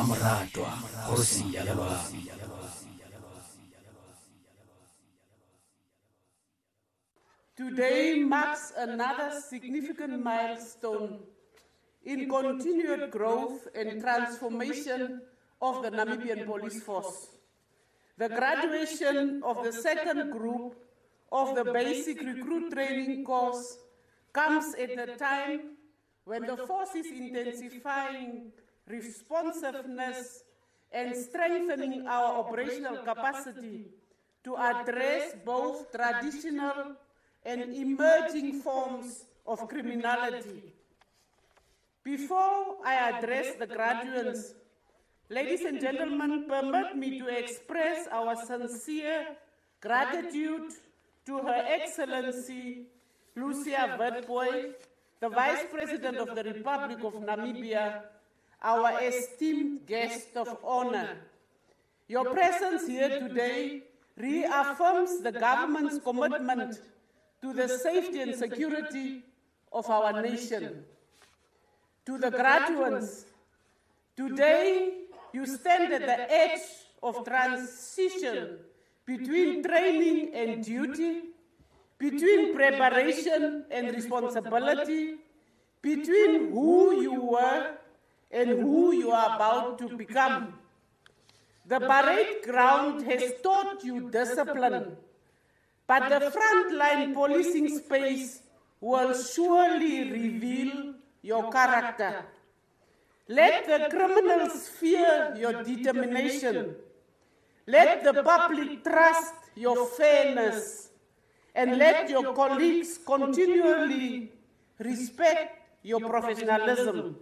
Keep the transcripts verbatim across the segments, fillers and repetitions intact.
Mmamoratwa kgosing ya Leboa. Today marks another significant milestone in continued growth and transformation of the Namibian Police Force. The graduation of the second group of the basic recruit training course comes at a time when the force is intensifying responsiveness and strengthening our operational capacity to address both traditional and emerging forms of criminality. Before I address the graduates, ladies and gentlemen, permit me to express our sincere gratitude to Her Excellency Lucia Witbooi, the Vice President of the Republic of Namibia, our esteemed guest of honor. Your presence here today reaffirms the government's commitment to the safety and security of our nation. To the graduates, today you stand at the edge of transition between training and duty, between preparation and responsibility, between who you were and who you are about to become. The parade ground has taught you discipline, but the frontline policing space will surely reveal your character. Let the criminals fear your determination. Let the public trust your fairness. And let your colleagues continually respect your professionalism.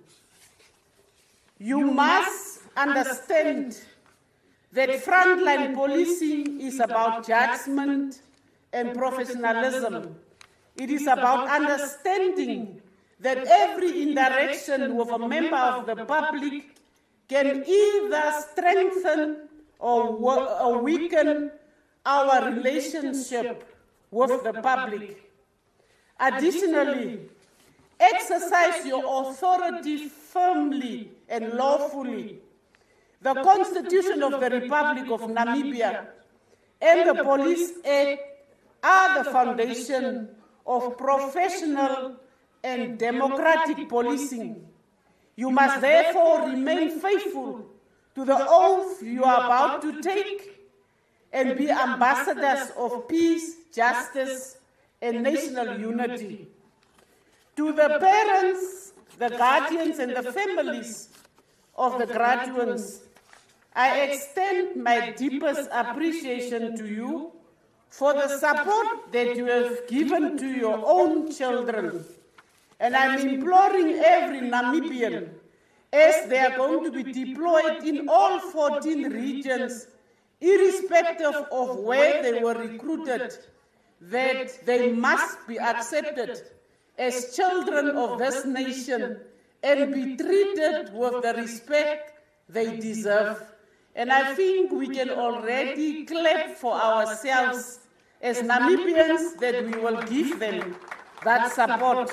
You must understand that frontline policing is about judgment and professionalism. It is about understanding that every interaction with a member of the public can either strengthen or, or weaken our relationship with the public. Additionally, exercise your authority firmly and lawfully. The Constitution of the Republic of Namibia and the Police Act are the foundation of professional and democratic policing. You must therefore remain faithful to the oath you are about to take and be ambassadors of peace, justice, and national unity. To the parents, the guardians, and the families of the graduates, I extend my deepest appreciation to you for the support that you have given to your own children. And I'm imploring every Namibian, as they are going to be deployed in all fourteen regions, irrespective of where they were recruited, that they must be accepted as children of this nation and be treated with the respect they deserve. And I think we can already clap for ourselves as Namibians that we will give them that support.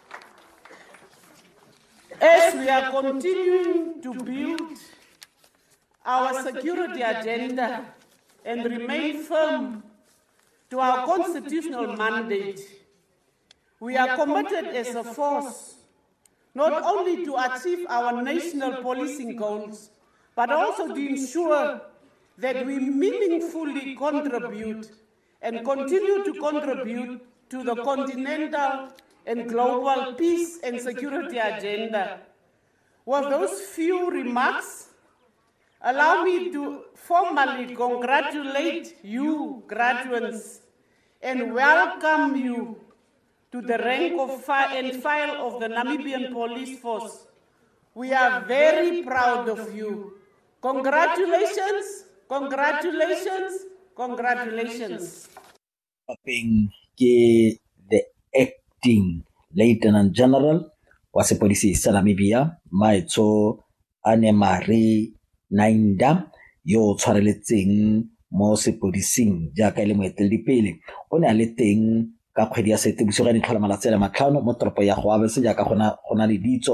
As we are continuing to build our security agenda and remain firm to our constitutional mandate, we are committed as a force not only to achieve our national policing goals, but also to ensure that we meaningfully contribute and continue to contribute to the continental and global peace and security agenda. With those few remarks, allow me to formally congratulate you, graduates, and welcome you to the rank of fi- and file of the Namibian Police Force. We are very proud of you. Congratulations, congratulations, congratulations. Being the acting Lieutenant General wa sepodisi sa Namibia, Maetso Anemari Nainda, yo tshwareletseng mo sepodising jaaka ile moeteledipele. O ne a le teng ka kgwedi ya Seetebosigo ya ditlhola malatsi a le matlhano mo toropo ya go Abetse jaaka gona gona le ditso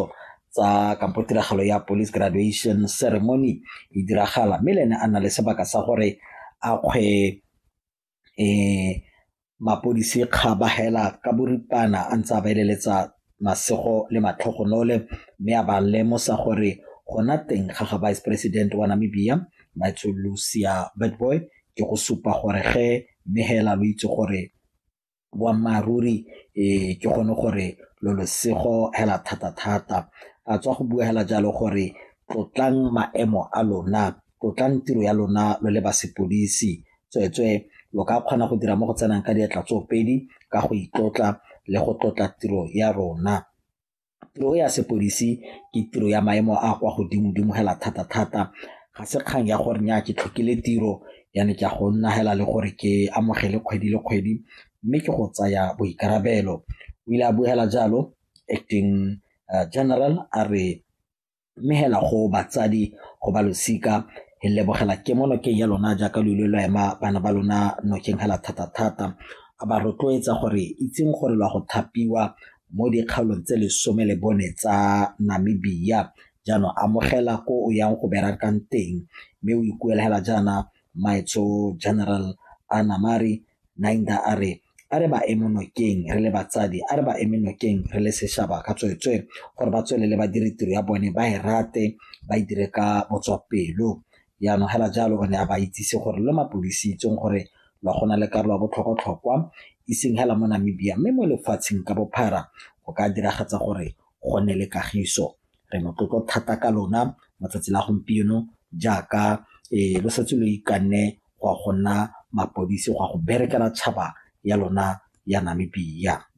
tsa kampo tiragalo ya police graduation ceremony e diragala mme le ene a nna le sebaka sa gore a kgwe eh mapodisi kgaba hela ka boripana a ntse a baeleletsa masego le matlhogonole mme a ba lemosa gore gona teng ga ga vice president wa Namibia Maitso Lucia Bedboy ke go supa gore ge mme hela lo itse gore boammaruri eh ke gone gore lo losego hela thata thata a tswa go bua hela jalo gore tlotlang maemo a lona tlotlang tiro ya lona lo le ba sepodisi tswetswe lo ka kgona go dira mo go tsenang ka dietla tsopedi ka go itlotla le go tlotla tiro ya rona. Tiro ya sepodisi ke tiro ya maemo a kwa godimo dimo hela thata thata ga se kgang ya gore nya ke tlhokile tiro ya ne ke go nna hela le gore ke amogele kgwedi le kgwedi mme ke go tsaya boikarabelo. O ile a buela jalo acting uh, general a re mme hela go batsadi go ba losika e lebogela ke mono ke ya lona jaaka lo ile lo ema bana ba lona no keng hela thata thata a ba rotloetsa gore itseng gore lo go thapiwa mo dikgaolong tse lesome le bone tsa Namibia jano amogela ko o yang go berakang teng mme o ikuela hela jana Maitso General Anamari Nainda are are ba emonokeng re le batsadi are ba emonokeng re le seshaba ka tswetswe gore ba tswele le ba diritiro ya bone ba e rate ba e dire ka botswapelo ya no hela jalo bone a ba itsise gore le mapodisi tsong gore la gona le karolo ya botlhokwa iseng hela mo Namibia mme mo lefatsheng ka bophara go ka diragatsa gore gone le kagiso re motlotlo thata ka lona matsatsi la gompieno jaaka eh lo setse lo ikanne go gona mapodisi go go berekela tshaba ya lona ya Namibia.